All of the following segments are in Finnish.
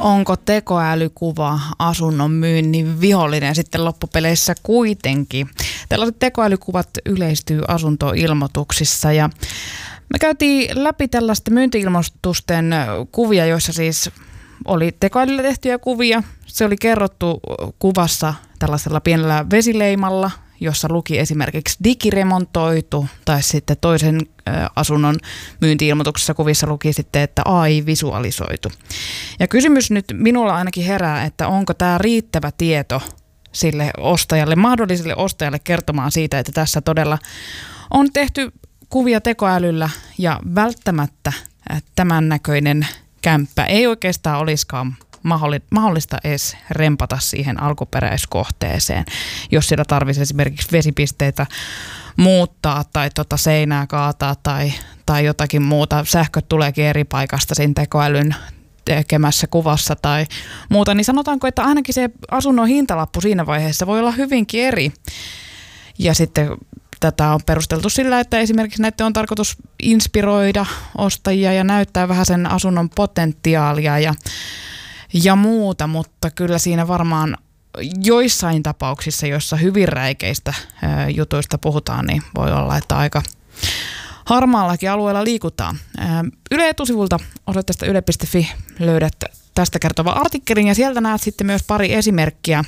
Onko tekoälykuva asunnon myynnin vihollinen sitten loppupeleissä kuitenkin? Tällaiset tekoälykuvat yleistyy asuntoilmoituksissa ja me käytiin läpi tällaisten myynti-ilmoitusten kuvia, joissa siis oli tekoälyllä tehtyjä kuvia. Se oli kerrottu kuvassa tällaisella pienellä vesileimalla, jossa luki esimerkiksi digiremontoitu, tai sitten toisen asunnon myynti-ilmoituksessa kuvissa luki sitten, että AI visualisoitu. Ja kysymys nyt minulla ainakin herää, että onko tämä riittävä tieto sille ostajalle, mahdolliselle ostajalle kertomaan siitä, että tässä todella on tehty kuvia tekoälyllä ja välttämättä tämän näköinen kämppä ei oikeastaan olisikaan mahdollista edes rempata siihen alkuperäiskohteeseen, jos siellä tarvitsisi esimerkiksi vesipisteitä muuttaa tai seinää kaataa tai jotakin muuta. Sähköt tuleekin eri paikasta siinä tekoälyn tekemässä kuvassa tai muuta, niin sanotaanko, että ainakin se asunnon hintalappu siinä vaiheessa voi olla hyvinkin eri. Ja sitten tätä on perusteltu sillä, että esimerkiksi näiden on tarkoitus inspiroida ostajia ja näyttää vähän sen asunnon potentiaalia ja muuta, mutta kyllä siinä varmaan joissain tapauksissa, joissa hyvin räikeistä jutuista puhutaan, niin voi olla, että aika harmaallakin alueella liikutaan. Yle etusivulta osoitteesta yle.fi löydät tästä kertovan artikkelin ja sieltä näet sitten myös pari esimerkkiä,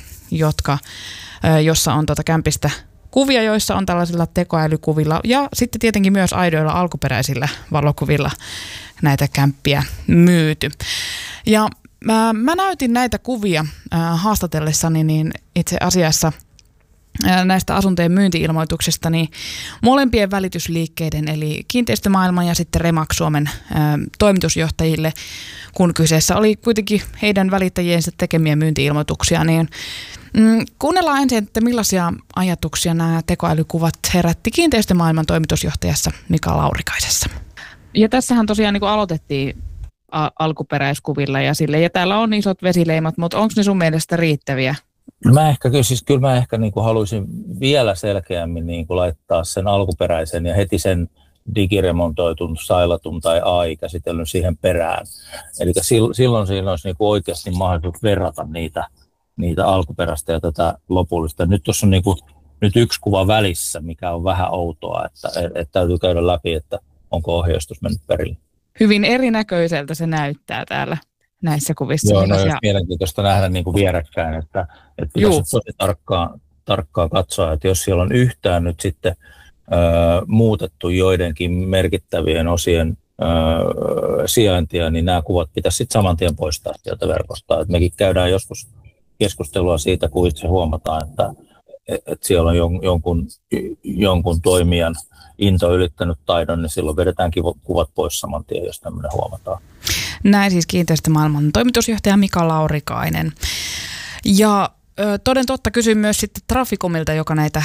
jossa on kämpistä kuvia, joissa on tällaisilla tekoälykuvilla ja sitten tietenkin myös aidoilla alkuperäisillä valokuvilla näitä kämppiä myyty. Ja mä näytin näitä kuvia haastatellessani niin itse asiassa näistä asuntojen myynti-ilmoituksista niin molempien välitysliikkeiden eli Kiinteistömaailman ja sitten Remax Suomen toimitusjohtajille, kun kyseessä oli kuitenkin heidän välittäjiensä tekemiä myynti-ilmoituksia, niin kuunnellaan ensin, että millaisia ajatuksia nämä tekoälykuvat herätti Kiinteistömaailman toimitusjohtajassa Mika Laurikaisessa. Ja tässähän tosiaan niin kuin aloitettiin alkuperäiskuvilla ja sille, ja täällä on isot vesileimat, mutta onko ne sun mielestä riittäviä? Kyllä mä ehkä niin kuin haluaisin vielä selkeämmin niin kuin laittaa sen alkuperäisen ja heti sen digiremontoitun, sailatun tai AI-käsitellyn siihen perään. Eli silloin siinä olisi niin kuin oikeasti mahdollisuus verrata niitä alkuperäistä ja tätä lopullista. Nyt tuossa on niin kuin, nyt yksi kuva välissä, mikä on vähän outoa, että täytyy käydä läpi, että onko ohjeistus mennyt perille. Hyvin erinäköiseltä se näyttää täällä näissä kuvissa. Joo, no olisi mielenkiintoista nähdä niin kuin vierekkäin, että pitäisi tosi tarkkaan katsoa, että jos siellä on yhtään nyt sitten muutettu joidenkin merkittävien osien sijaintia, niin nämä kuvat pitäisi sitten saman tien poistaa sieltä verkosta. Et mekin käydään joskus keskustelua siitä, kun itse huomataan, että siellä on jonkun toimijan into ylittänyt taidon, niin silloin vedetään kuvat pois saman tien, jos tämmöinen huomataan. Näin siis Kiinteistömaailman toimitusjohtaja Mika Laurikainen. Ja toden totta kysyin myös sitten Traficomilta, joka näitä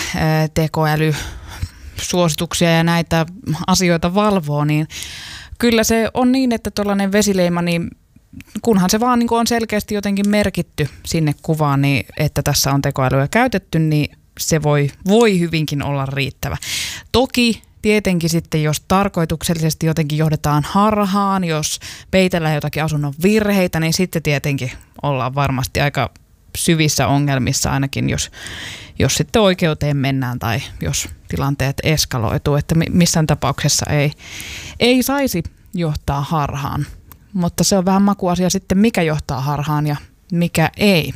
tekoälysuosituksia ja näitä asioita valvoo, niin kyllä se on niin, että tuollainen vesileima, niin kunhan se vaan niin on selkeästi jotenkin merkitty sinne kuvaan, niin että tässä on tekoälyä käytetty, niin se voi hyvinkin olla riittävä. Toki tietenkin sitten, jos tarkoituksellisesti jotenkin johdetaan harhaan, jos peitellään jotakin asunnon virheitä, niin sitten tietenkin ollaan varmasti aika syvissä ongelmissa ainakin, jos sitten oikeuteen mennään tai jos tilanteet eskaloituu, että missään tapauksessa ei saisi johtaa harhaan. Mutta se on vähän makuasia sitten, mikä johtaa harhaan ja mikä ei.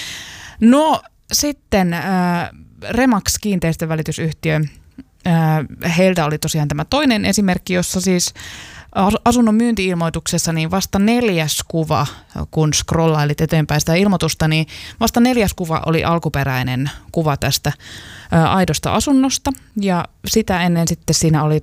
No sitten Remax kiinteistövälitysyhtiö, heiltä oli tosiaan tämä toinen esimerkki, jossa siis asunnon myynti-ilmoituksessa niin vasta 4. kuva, kun scrollailit eteenpäin sitä ilmoitusta, niin vasta 4. kuva oli alkuperäinen kuva tästä aidosta asunnosta ja sitä ennen sitten siinä oli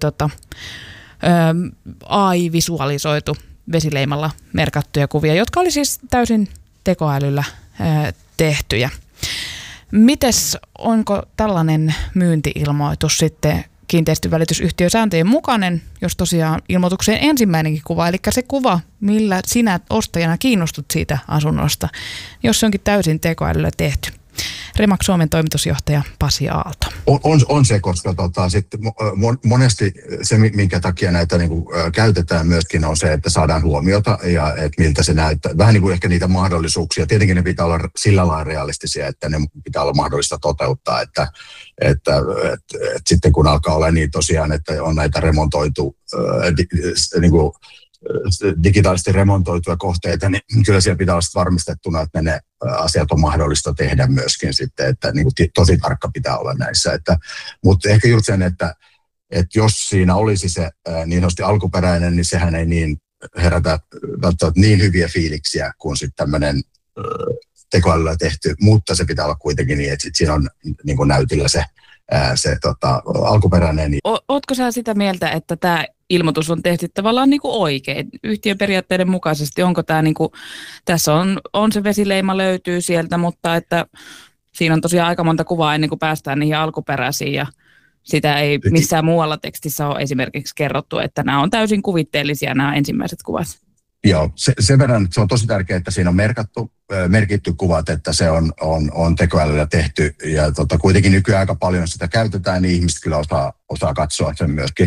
AI-visualisoitu vesileimalla merkattuja kuvia, jotka oli siis täysin tekoälyllä tehtyjä. Mites, onko tällainen myynti-ilmoitus sitten kiinteistövälitysyhtiösääntöjen mukainen, jos tosiaan ilmoitukseen ensimmäinenkin kuva, eli se kuva, millä sinä ostajana kiinnostut siitä asunnosta, jos se onkin täysin tekoälyllä tehty. Remax Suomen toimitusjohtaja Pasi Aalto. On se, koska sitten monesti se, minkä takia näitä niin kuin käytetään myöskin, on se, että saadaan huomiota ja että miltä se näyttää. Vähän niin kuin ehkä niitä mahdollisuuksia. Tietenkin ne pitää olla sillä lailla realistisia, että ne pitää olla mahdollista toteuttaa, että sitten kun alkaa olla niin tosiaan, että on näitä remontoitu niin kuin digitaalisesti remontoituja kohteita, niin kyllä siellä pitää olla varmistettuna, että ne asiat on mahdollista tehdä myöskin sitten, että niin kuin tosi tarkka pitää olla näissä. Mutta ehkä just sen, että jos siinä olisi se niin sanotusti alkuperäinen, niin sehän ei niin herätä niin hyviä fiiliksiä kuin sitten tämmöinen tekoälyllä tehty, mutta se pitää olla kuitenkin niin, että siinä on niin kuin näytillä se alkuperäinen. Ootko sä sitä mieltä, että tämä ilmoitus on tehty tavallaan niin kuin oikein, yhtiön periaatteiden mukaisesti? Onko tämä niin kuin, tässä on se vesileima löytyy sieltä, mutta että siinä on tosiaan aika monta kuvaa ennen kuin päästään niihin alkuperäisiin ja sitä ei missään muualla tekstissä ole esimerkiksi kerrottu, että nämä on täysin kuvitteellisia nämä ensimmäiset kuvat. Joo, sen verran se on tosi tärkeää, että siinä on merkitty kuvat, että se on tekoälyllä tehty. Ja kuitenkin nykyään aika paljon sitä käytetään, niin ihmiset kyllä osaa katsoa sen myöskin.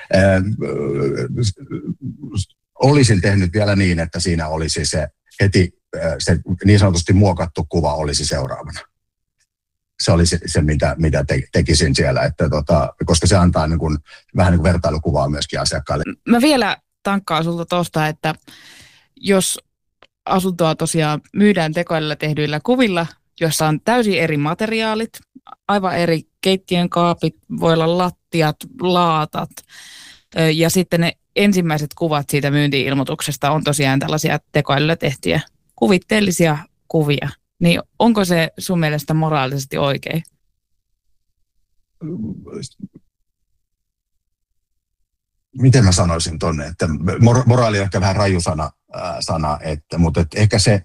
Olisin tehnyt vielä niin, että siinä olisi se heti se niin sanotusti muokattu kuva olisi seuraavana. Se oli se mitä tekisin siellä, että koska se antaa niin kuin, vähän niin kuin vertailukuvaa myöskin asiakkaille. Mä vielä tankkaan sulta tuosta, että jos asuntoa tosiaan myydään tekoälyllä tehdyillä kuvilla, jossa on täysin eri materiaalit, aivan eri keittiön kaapit, voi olla lattiat, laatat ja sitten ne ensimmäiset kuvat siitä myynti-ilmoituksesta on tosiaan tällaisia tekoälyllä tehtyjä kuvitteellisia kuvia. Niin onko se sun mielestä moraalisesti oikein? Miten mä sanoisin tonne, että moraali on ehkä vähän raju sana mutta ehkä se,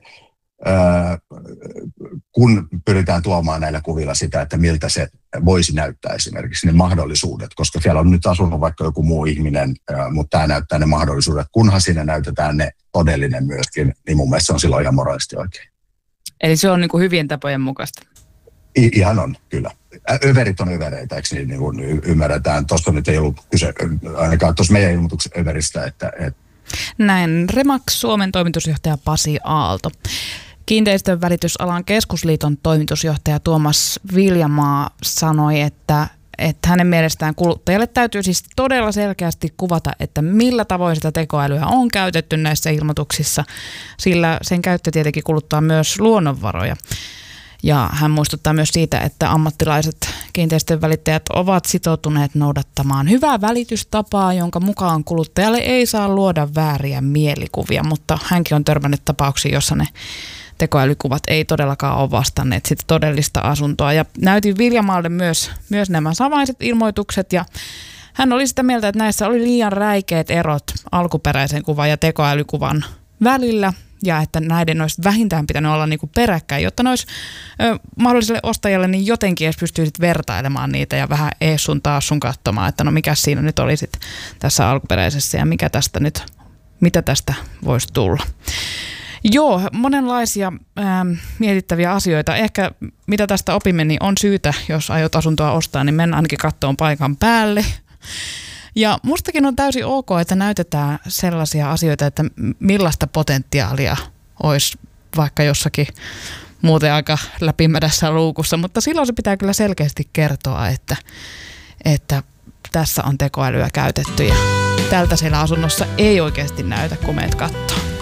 kun pyritään tuomaan näillä kuvilla sitä, että miltä se voisi näyttää esimerkiksi ne mahdollisuudet, koska siellä on nyt asunut vaikka joku muu ihminen, mutta tämä näyttää ne mahdollisuudet, kunhan siinä näytetään ne todellinen myöskin, niin mun mielestä se on silloin ihan moraalisesti oikein. Eli se on niin kuin hyvien tapojen mukaista? Ihan on, kyllä. Överit on övereitä, eikö niin kuin ymmärretään? Tuosta nyt ei ollut kyse, ainakaan tuossa meidän ilmoituksen överistä. Näin Remax Suomen toimitusjohtaja Pasi Aalto. Kiinteistön välitysalan keskusliiton toimitusjohtaja Tuomas Viljamaa sanoi, että hänen mielestään kuluttajalle täytyy siis todella selkeästi kuvata, että millä tavoin sitä tekoälyä on käytetty näissä ilmoituksissa, sillä sen käyttö tietenkin kuluttaa myös luonnonvaroja. Ja hän muistuttaa myös siitä, että ammattilaiset kiinteistön välittäjät ovat sitoutuneet noudattamaan hyvää välitystapaa, jonka mukaan kuluttajalle ei saa luoda vääriä mielikuvia, mutta hänkin on törmännyt tapauksiin, jossa ne tekoälykuvat ei todellakaan ole vastanneet sitä todellista asuntoa. Ja näytin Viljamaalle myös nämä samaiset ilmoitukset ja hän oli sitä mieltä, että näissä oli liian räikeät erot alkuperäisen kuvan ja tekoälykuvan välillä ja että näiden olisi vähintään pitänyt olla niinku peräkkäin, jotta ne olisi mahdolliselle ostajalle niin jotenkin edes pystyisit vertailemaan niitä ja vähän ees sun taas sun katsomaan, että no mikä siinä nyt oli sit tässä alkuperäisessä ja mitä tästä voisi tulla. Joo, monenlaisia mietittäviä asioita. Ehkä mitä tästä opimme, niin on syytä, jos aiot asuntoa ostaa, niin mennä ainakin kattoon paikan päälle. Ja mustakin on täysin ok, että näytetään sellaisia asioita, että millaista potentiaalia olisi vaikka jossakin muuten aika läpimädässä luukussa, mutta silloin se pitää kyllä selkeästi kertoa, että tässä on tekoälyä käytetty ja tältä siellä asunnossa ei oikeasti näytä, kun meet kattoo.